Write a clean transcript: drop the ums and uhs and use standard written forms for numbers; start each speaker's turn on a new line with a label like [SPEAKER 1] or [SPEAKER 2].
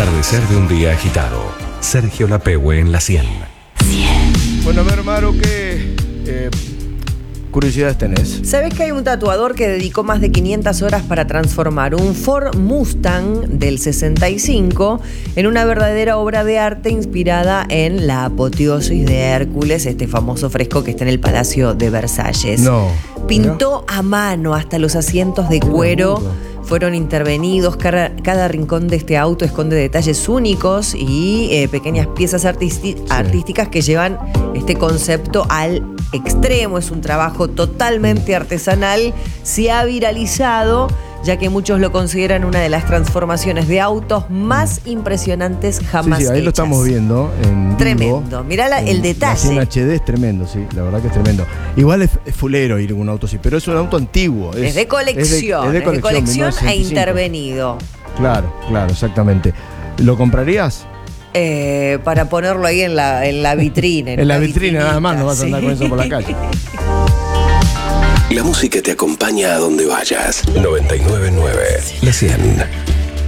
[SPEAKER 1] atardecer de un día agitado. Sergio Lapehue en la 100.
[SPEAKER 2] Bueno, a ver, Maru, ¿qué curiosidades tenés?
[SPEAKER 3] ¿Sabés que hay un tatuador que dedicó más de 500 horas para transformar un Ford Mustang del 65 en una verdadera obra de arte inspirada en la apoteosis de Hércules, este famoso fresco que está en el Palacio de Versalles?
[SPEAKER 2] No.
[SPEAKER 3] Pintó a mano hasta los asientos de cuero. Fueron intervenidos, cada rincón de este auto esconde detalles únicos y pequeñas piezas artísticas que llevan este concepto al extremo. Es un trabajo totalmente artesanal, se ha viralizado, ya que muchos lo consideran una de las transformaciones de autos más impresionantes jamás
[SPEAKER 2] Sí, ahí
[SPEAKER 3] hechas.
[SPEAKER 2] lo estamos viendo en
[SPEAKER 3] Tremendo.
[SPEAKER 2] vivo.
[SPEAKER 3] Mirá el detalle.
[SPEAKER 2] En HD es tremendo, sí, la verdad que es tremendo. Igual es fulero ir en un auto así, pero es un auto antiguo.
[SPEAKER 3] Es de colección, es de colección e
[SPEAKER 2] 1965.
[SPEAKER 3] intervenido.
[SPEAKER 2] Claro, exactamente. ¿Lo comprarías?
[SPEAKER 3] Para ponerlo ahí en la vitrina.
[SPEAKER 2] En la vitrina nada más, no vas a andar con eso por la calle.
[SPEAKER 1] La música te acompaña a donde vayas. 99.9 La 100.